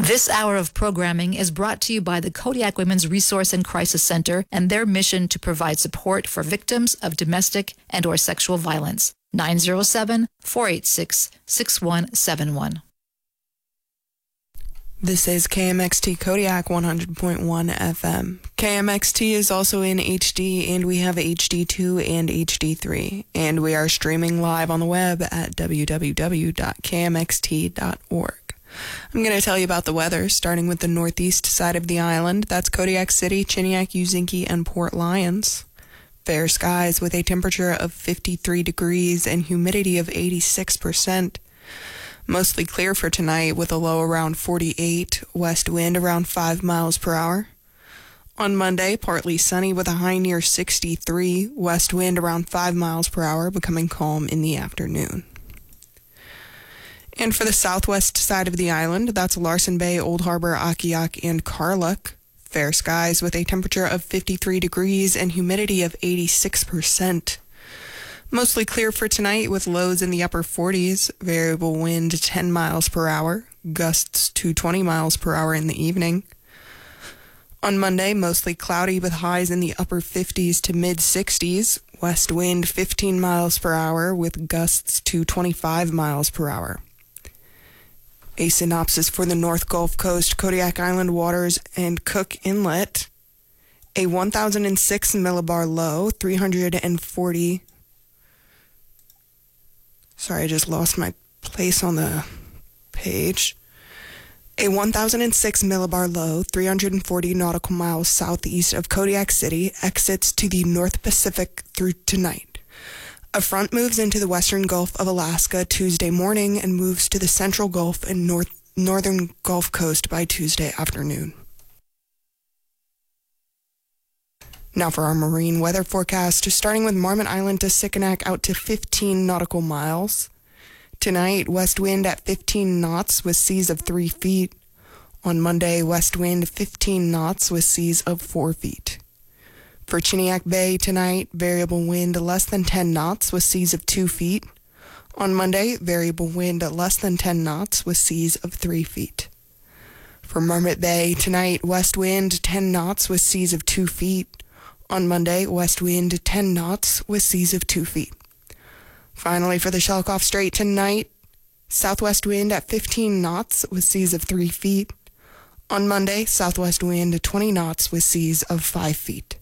This hour of programming is brought to you by the Kodiak Women's Resource and Crisis Center and their mission to provide support for victims of domestic and/or sexual violence. 907-486-6171. This is KMXT Kodiak 100.1 FM. KMXT is also in HD, and we have HD2 and HD3. And we are streaming live on the web at www.kmxt.org. I'm going to tell you about the weather, starting with the northeast side of the island. That's Kodiak City, Chiniak, Uzinki, and Port Lions. Fair skies with a temperature of 53 degrees and humidity of 86%. Mostly clear for tonight with a low around 48, west wind around 5 miles per hour. On Monday, partly sunny with a high near 63, west wind around 5 miles per hour, becoming calm in the afternoon. And for the southwest side of the island, that's Larsen Bay, Old Harbor, Akiak, and Karluk. Fair skies with a temperature of 53 degrees and humidity of 86%. Mostly clear for tonight with lows in the upper 40s, variable wind 10 miles per hour, gusts to 20 miles per hour in the evening. On Monday, mostly cloudy with highs in the upper 50s to mid-60s, west wind 15 miles per hour with gusts to 25 miles per hour. A synopsis for the North Gulf Coast, Kodiak Island waters, and Cook Inlet. A 1,006 millibar low, 340... Sorry, I just lost my place on the page. A 1,006 millibar low, 340 nautical miles southeast of Kodiak City, exits to the North Pacific through tonight. A front moves into the western Gulf of Alaska Tuesday morning and moves to the central Gulf and northern Gulf Coast by Tuesday afternoon. Now for our marine weather forecast, starting with Marmot Island to Sikanak out to 15 nautical miles. Tonight, west wind at 15 knots with seas of 3 feet. On Monday, west wind 15 knots with seas of 4 feet. For Chiniak Bay tonight, variable wind less than 10 knots with seas of 2 feet. On Monday, variable wind less than 10 knots with seas of 3 feet. For Marmot Bay tonight, west wind 10 knots with seas of 2 feet. On Monday, west wind 10 knots with seas of 2 feet. Finally, for the Shelikof Strait tonight, southwest wind at 15 knots with seas of 3 feet. On Monday, southwest wind 20 knots with seas of 5 feet.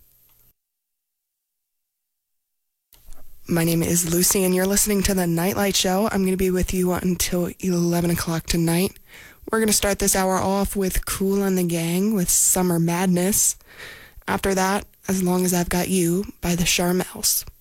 My name is Lucy, and you're listening to The Nightlight Show. I'm going to be with you until 11 o'clock tonight. We're going to start this hour off with Kool and the Gang with Summer Madness. After that, As Long as I've Got You by the Charmels.